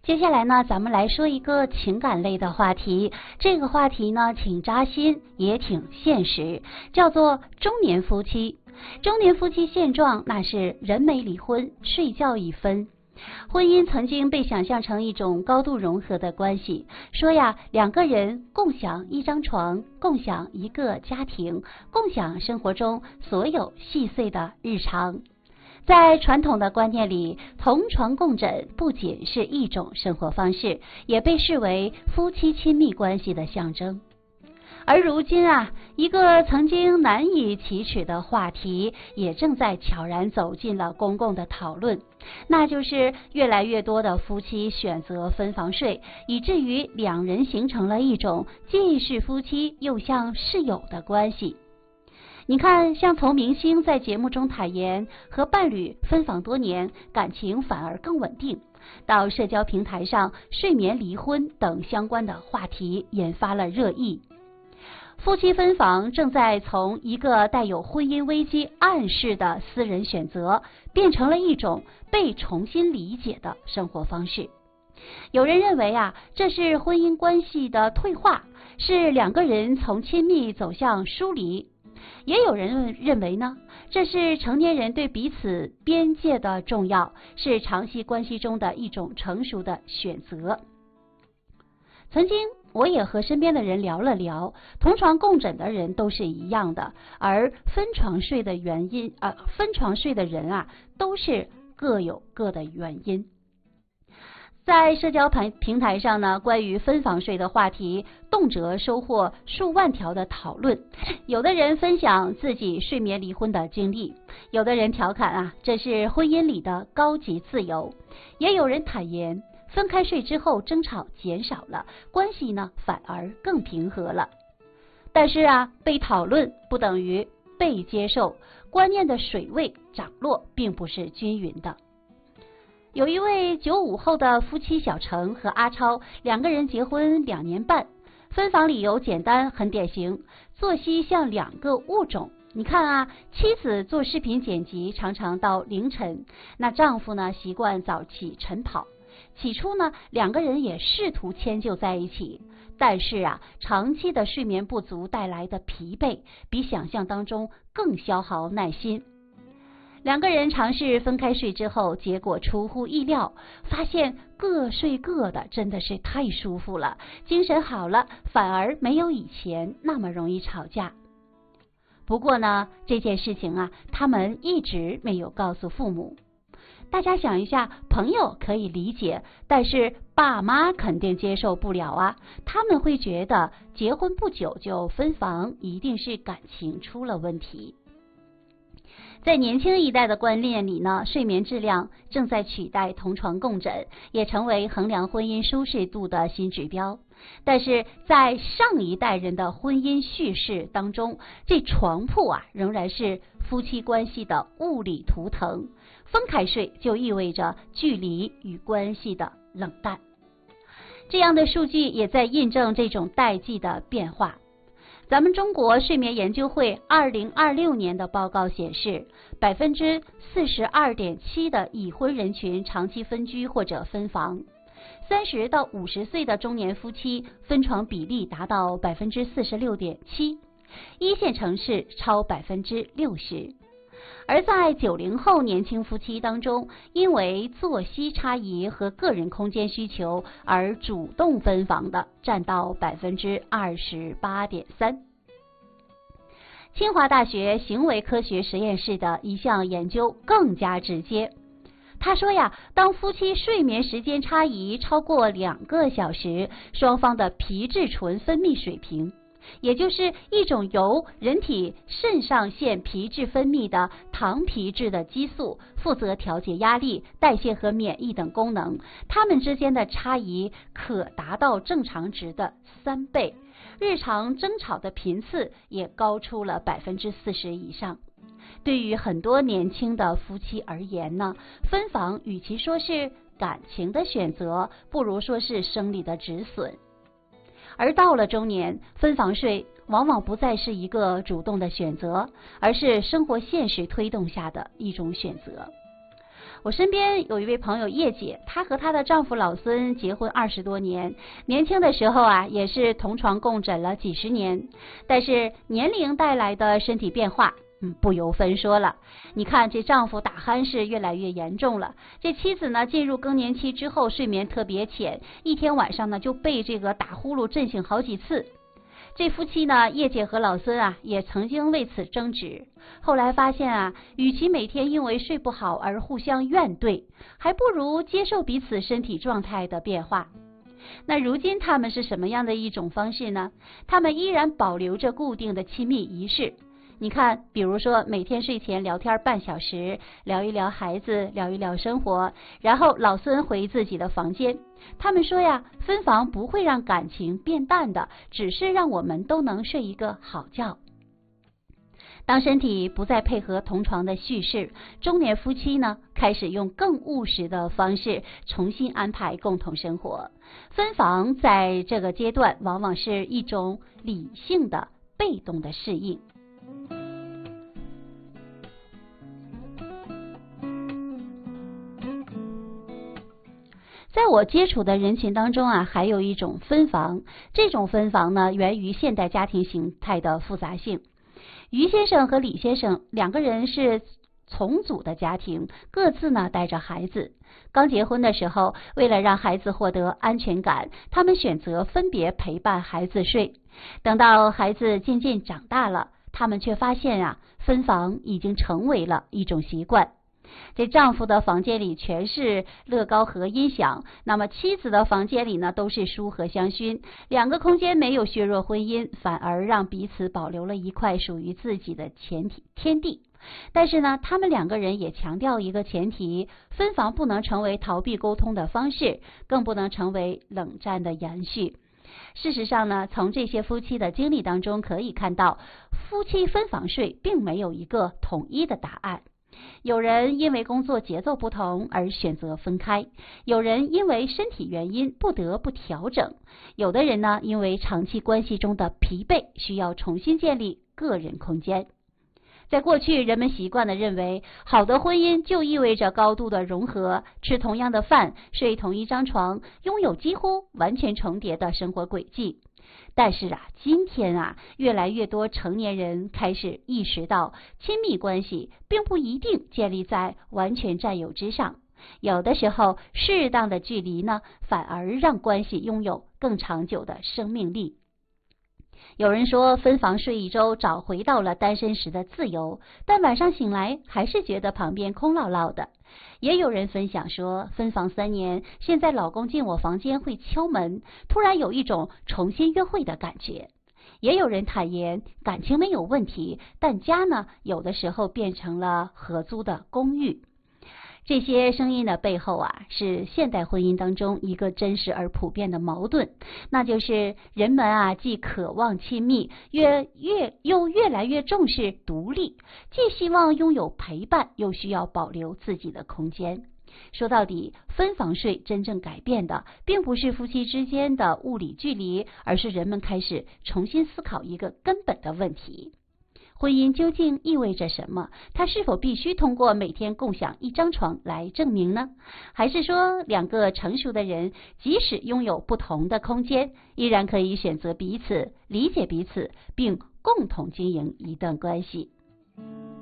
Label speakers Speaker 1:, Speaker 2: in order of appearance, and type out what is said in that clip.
Speaker 1: 接下来呢，咱们来说一个情感类的话题。这个话题呢，挺扎心，也挺现实，叫做中年夫妻。中年夫妻现状，那是人没离婚，睡觉一分。婚姻曾经被想象成一种高度融合的关系，说呀，两个人共享一张床，共享一个家庭，共享生活中所有细碎的日常。在传统的观念里，同床共枕不仅是一种生活方式，也被视为夫妻亲密关系的象征。而如今啊，一个曾经难以启齿的话题，也正在悄然走进了公共的讨论，那就是越来越多的夫妻选择分房睡，以至于两人形成了一种既是夫妻又像室友的关系。你看，像从明星在节目中坦言和伴侣分房多年，感情反而更稳定，到社交平台上睡眠离婚等相关的话题引发了热议。夫妻分房正在从一个带有婚姻危机暗示的私人选择，变成了一种被重新理解的生活方式。有人认为啊，这是婚姻关系的退化，是两个人从亲密走向疏离。也有人认为呢，这是成年人对彼此边界的重要，是长期关系中的一种成熟的选择。曾经我也和身边的人聊了聊，同床共枕的人都是一样的，而分床睡的人啊，都是各有各的原因。在社交平台上呢，关于分房睡的话题动辄收获数万条的讨论。有的人分享自己睡眠离婚的经历，有的人调侃啊，这是婚姻里的高级自由，也有人坦言分开睡之后争吵减少了，关系呢反而更平和了。但是啊，被讨论不等于被接受，观念的水位涨落并不是均匀的。有一位95后的夫妻小程和阿超，两个人结婚2年半，分房理由简单很典型，作息像两个物种。你看啊，妻子做视频剪辑常常到凌晨，那丈夫呢习惯早起晨跑。起初呢，两个人也试图迁就在一起，但是啊，长期的睡眠不足带来的疲惫，比想象当中更消耗耐心。两个人尝试分开睡之后，结果出乎意料，发现各睡各的真的是太舒服了，精神好了，反而没有以前那么容易吵架。不过呢，这件事情啊，他们一直没有告诉父母。大家想一下，朋友可以理解，但是爸妈肯定接受不了啊，他们会觉得结婚不久就分房，一定是感情出了问题。在年轻一代的观念里呢，睡眠质量正在取代同床共枕，也成为衡量婚姻舒适度的新指标。但是在上一代人的婚姻叙事当中，这床铺啊仍然是夫妻关系的物理图腾，分开睡就意味着距离与关系的冷淡。这样的数据也在印证这种代际的变化。咱们中国睡眠研究会2026年的报告显示，42.7%的已婚人群长期分居或者分房，30到50岁的中年夫妻分床比例达到46.7%，一线城市超60%。而在90后年轻夫妻当中，因为作息差异和个人空间需求而主动分房的占到28.3%。清华大学行为科学实验室的一项研究更加直接。他说呀，当夫妻睡眠时间差异超过2个小时，双方的皮质醇分泌水平，也就是一种由人体肾上腺皮质分泌的糖皮质的激素，负责调节压力、代谢和免疫等功能，它们之间的差异可达到正常值的3倍，日常争吵的频次也高出了40%以上。对于很多年轻的夫妻而言呢，分房与其说是感情的选择，不如说是生理的止损。而到了中年，分房睡往往不再是一个主动的选择，而是生活现实推动下的一种选择。 我身边有一位朋友叶姐，她和她的丈夫老孙结婚20多年，年轻的时候啊也是同床共枕了几十年，但是年龄带来的身体变化不由分说了。你看这丈夫打鼾是越来越严重了，这妻子呢进入更年期之后睡眠特别浅，一天晚上呢就被这个打呼噜震醒好几次。这夫妻呢，叶姐和老孙啊也曾经为此争执，后来发现啊，与其每天因为睡不好而互相怨怼，还不如接受彼此身体状态的变化。那如今他们是什么样的一种方式呢？他们依然保留着固定的亲密仪式。你看，比如说每天睡前聊天半小时，聊一聊孩子，聊一聊生活，然后老孙回自己的房间。他们说呀，分房不会让感情变淡的，只是让我们都能睡一个好觉。当身体不再配合同床的叙事，中年夫妻呢，开始用更务实的方式重新安排共同生活。分房在这个阶段往往是一种理性的被动的适应。在我接触的人群当中啊，还有一种分房，这种分房呢，源于现代家庭形态的复杂性。于先生和李先生两个人是重组的家庭，各自呢带着孩子。刚结婚的时候，为了让孩子获得安全感，他们选择分别陪伴孩子睡。等到孩子渐渐长大了，他们却发现啊，分房已经成为了一种习惯。这丈夫的房间里全是乐高和音响，那么妻子的房间里呢都是书和香薰，两个空间没有削弱婚姻，反而让彼此保留了一块属于自己的天地。但是呢，他们两个人也强调一个前提，分房不能成为逃避沟通的方式，更不能成为冷战的延续。事实上呢，从这些夫妻的经历当中可以看到，夫妻分房睡并没有一个统一的答案。有人因为工作节奏不同而选择分开，有人因为身体原因不得不调整，有的人呢，因为长期关系中的疲惫，需要重新建立个人空间。在过去，人们习惯地认为，好的婚姻就意味着高度的融合，吃同样的饭，睡同一张床，拥有几乎完全重叠的生活轨迹。但是啊，今天啊，越来越多成年人开始意识到，亲密关系并不一定建立在完全占有之上，有的时候，适当的距离呢，反而让关系拥有更长久的生命力。有人说，分房睡1周，找回到了单身时的自由，但晚上醒来还是觉得旁边空落落的。也有人分享说，分房3年，现在老公进我房间会敲门，突然有一种重新约会的感觉。也有人坦言，感情没有问题，但家呢，有的时候变成了合租的公寓。这些声音的背后啊，是现代婚姻当中一个真实而普遍的矛盾，那就是人们啊，既渴望亲密，又越来越重视独立，既希望拥有陪伴，又需要保留自己的空间。说到底，分房睡真正改变的，并不是夫妻之间的物理距离，而是人们开始重新思考一个根本的问题。婚姻究竟意味着什么？它是否必须通过每天共享一张床来证明呢？还是说，两个成熟的人，即使拥有不同的空间，依然可以选择彼此，理解彼此，并共同经营一段关系？